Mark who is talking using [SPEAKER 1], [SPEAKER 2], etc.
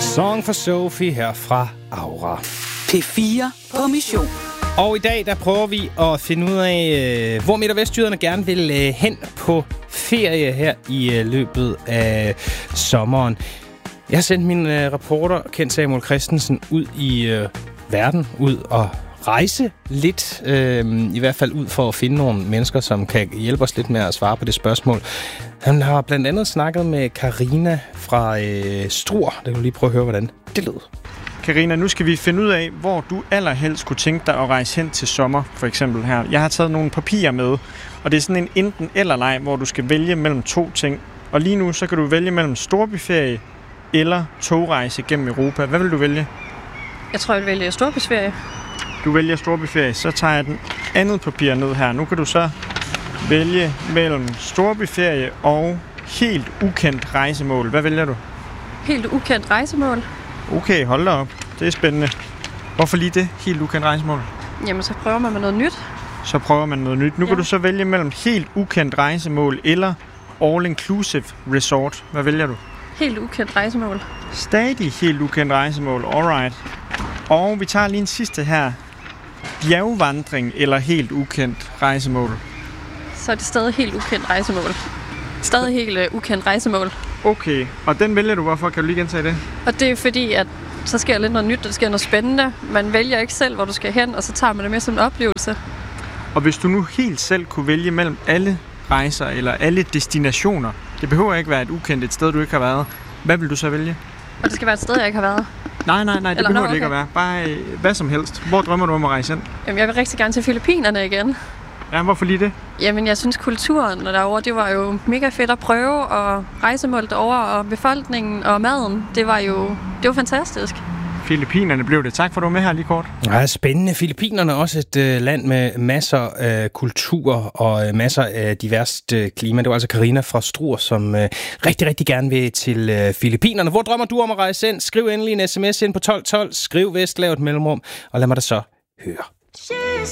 [SPEAKER 1] Song for Sophie her fra Aura.
[SPEAKER 2] P4 på mission.
[SPEAKER 1] Og i dag, der prøver vi at finde ud af, hvor midt- og vestjyderne gerne vil hen på ferie her i løbet af sommeren. Jeg har sendt min reporter, Kent Samuel Christensen, ud i verden, ud og rejse lidt, i hvert fald ud for at finde nogle mennesker, som kan hjælpe os lidt med at svare på det spørgsmål. Han har blandt andet snakket med Karina fra Struer. Det kan du lige prøve at høre, hvordan det lød.
[SPEAKER 3] Karina, nu skal vi finde ud af, hvor du allerhelst kunne tænke dig at rejse hen til sommer, for eksempel her. Jeg har taget nogle papirer med, og det er sådan en enten-eller-leg, hvor du skal vælge mellem to ting. Og lige nu, så kan du vælge mellem storbyferie eller togrejse gennem Europa. Hvad vil du vælge?
[SPEAKER 4] Jeg tror, jeg vil vælge storbyferie.
[SPEAKER 3] Du vælger storbyferie, så tager jeg den andet papir ned her. Nu kan du så vælge mellem storbyferie og helt ukendt rejsemål. Hvad vælger du?
[SPEAKER 4] Helt ukendt rejsemål.
[SPEAKER 3] Okay, hold da op. Det er spændende. Hvorfor lige det? Helt ukendt rejsemål?
[SPEAKER 4] Jamen, så prøver man med noget nyt.
[SPEAKER 3] Så prøver man noget nyt. Nu kan du så vælge mellem helt ukendt rejsemål eller all-inclusive resort. Hvad vælger du?
[SPEAKER 4] Helt ukendt rejsemål.
[SPEAKER 3] Stadig helt ukendt rejsemål. Alright. Og vi tager lige en sidste her. Bjergvandring eller helt ukendt rejsemål?
[SPEAKER 4] Så er det stadig helt ukendt rejsemål. Stadig helt ukendt rejsemål.
[SPEAKER 3] Okay, og den vælger du. Hvorfor? Kan du lige gentage det?
[SPEAKER 4] Og det er fordi, at så sker lidt noget nyt, der sker noget spændende. Man vælger ikke selv, hvor du skal hen, og så tager man det med som en oplevelse.
[SPEAKER 3] Og hvis du nu helt selv kunne vælge mellem alle rejser eller alle destinationer, det behøver ikke være et ukendt et sted, du ikke har været, hvad vil du så vælge?
[SPEAKER 4] Og det skal være et sted, jeg ikke har været.
[SPEAKER 3] Nej, det behøver det ikke at være. Bare hvad som helst. Hvor drømmer du om at rejse hen?
[SPEAKER 4] Jamen, jeg vil rigtig gerne til Filippinerne igen.
[SPEAKER 3] Ja, hvorfor lige det?
[SPEAKER 4] Jamen, jeg synes kulturen derovre, det var jo mega fedt at prøve, og rejsemålet derovre, og befolkningen og maden, det var fantastisk.
[SPEAKER 3] Filippinerne blev det. Tak for, at du var med her lige kort.
[SPEAKER 1] Ja, spændende. Filippinerne er også et land med masser af kultur og masser af diverst klima. Det var altså Karina fra Struer, som rigtig, rigtig gerne vil til Filippinerne. Hvor drømmer du om at rejse ind? Skriv endelig en sms ind på 1212. Skriv vest, lav et mellemrum, og lad mig da så høre.